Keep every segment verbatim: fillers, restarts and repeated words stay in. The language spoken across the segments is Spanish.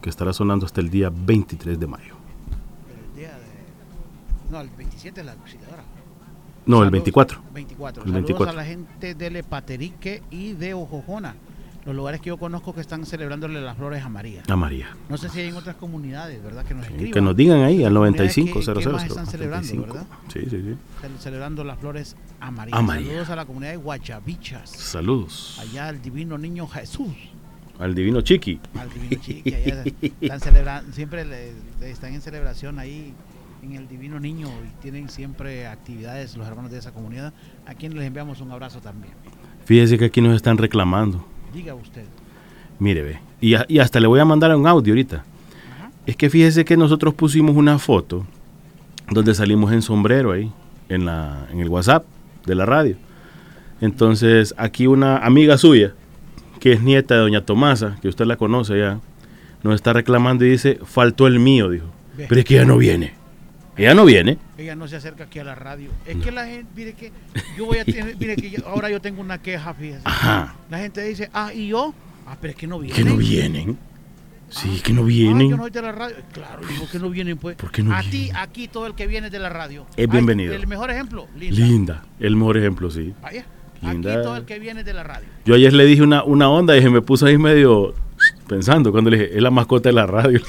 que estará sonando hasta el día veintitrés de mayo. El día de... No, el veintisiete es la auxiliadora. No, Saludos, el veinticuatro. veinticuatro. El Saludos veinticuatro. a la gente de Lepaterique y de Ojojona, los lugares que yo conozco que están celebrándole las flores a María. A María. No sé si hay en otras comunidades, ¿verdad? Que nos escriban. Que nos digan ahí al noventa y cinco ¿Qué, cero qué cero más cero están celebrando, verdad? Sí, sí, sí. Cel- Celebrando las flores a María. A María. Saludos a la comunidad de Guachabichas. Saludos. Allá al divino niño Jesús. Al divino Chiqui. Al divino Chiqui. Allá están celebrando, siempre le, le están en celebración ahí en el divino niño y tienen siempre actividades los hermanos de esa comunidad, a quienes les enviamos un abrazo también. Fíjese que aquí nos están reclamando. Diga usted. Mire, ve. Y, a- y hasta le voy a mandar un audio ahorita. Ajá. Es que fíjese que nosotros pusimos una foto donde salimos en sombrero ahí, en, la, en el WhatsApp de la radio. Entonces, aquí una amiga suya, que es nieta de doña Tomasa, que usted la conoce ya, nos está reclamando y dice, faltó el mío, dijo. Ve. Pero es que ella no viene. Ella no viene. Ella no se acerca aquí a la radio. Es que la gente, mire que yo voy a tener, mire que yo- ahora yo tengo una queja, fíjese. Ajá. La gente dice, ah, ¿y yo? Ah, pero es que no vienen. Que no vienen. Sí, Ah, que no Ah, vienen. yo no soy de la radio. Claro, ¿y por qué no vienen, pues? ¿Por qué no a ti, vienen? aquí, todo el que viene de la radio. Es bienvenido. Ay, el mejor ejemplo, Linda. Linda. El mejor ejemplo, sí. Vaya, Linda. aquí todo el que viene de la radio. Yo ayer le dije una, una onda y se me puso ahí medio pensando cuando le dije, es la mascota de la radio.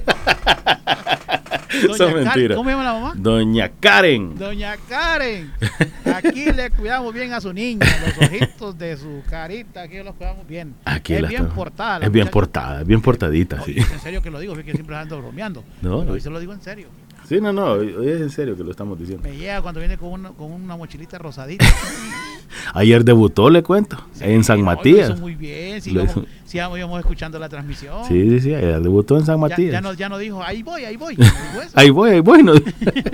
Eso es Doña Karen, mentira. ¿cómo se llama la mamá? Doña Karen. Doña Karen. Aquí le cuidamos bien a su niña, los ojitos de su carita, aquí los cuidamos bien. Aquí es la bien está- portada. la Es bien muchacha. portada, es bien portadita, No, sí. y es en serio que lo digo, es que siempre ando bromeando. No, pero no. hoy se lo digo en serio. Sí, no, no, hoy hoy es en serio que lo estamos diciendo. Me llega cuando viene con una, con una mochilita rosadita. Ayer debutó, le cuento, Sí, en San no, Matías. Lo hizo muy bien, Lo sigamos, hizo- sigamos, íbamos escuchando la transmisión. Sí, sí, sí, ayer debutó en San ya, Matías. ya, no, ya no dijo, ahí voy, ahí voy. Dijo eso. Ahí voy, ahí voy. no.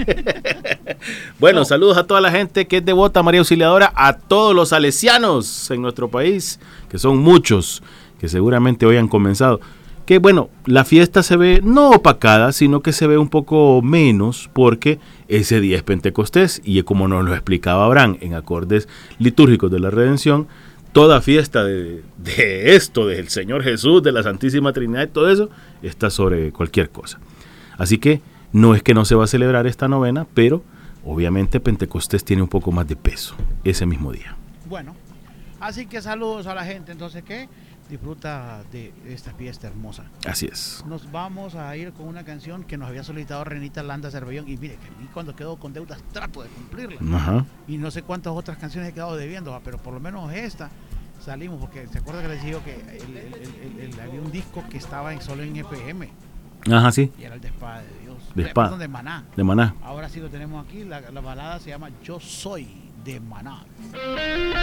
Bueno, No. saludos a toda la gente que es devota a María Auxiliadora, a todos los salesianos en nuestro país, que son muchos, que seguramente hoy han comenzado. Que bueno, la fiesta se ve no opacada, sino que se ve un poco menos porque ese día es Pentecostés y como nos lo explicaba Abraham en acordes litúrgicos de la Redención, toda fiesta de, de esto, del Señor Jesús, de la Santísima Trinidad y todo eso, está sobre cualquier cosa. Así que no es que no se va a celebrar esta novena, pero obviamente Pentecostés tiene un poco más de peso ese mismo día. Bueno, así que saludos a la gente, entonces que disfruta de esta fiesta hermosa. Así es. Nos vamos a ir con una canción que nos había solicitado Renita Landa Cervellón y mire que a mí cuando quedo con deudas trato de cumplirlas. Ajá. Y no sé cuántas otras canciones he quedado debiendo, ah, pero por lo menos esta salimos porque se acuerda que les digo que el- el- el- el- el- había un disco que estaba en, solo en E P M Ajá, sí. y era el de Espada de Dios. De Eh, Espada. perdón, de Maná. De Maná. Ahora sí lo tenemos aquí, la, la balada se llama Yo Soy de Maná.